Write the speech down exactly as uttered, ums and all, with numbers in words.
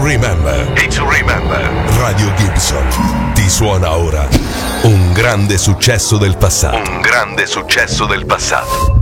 remember. Day to remember. Radio Gibson ti suona ora un grande successo del passato. Un grande successo del passato.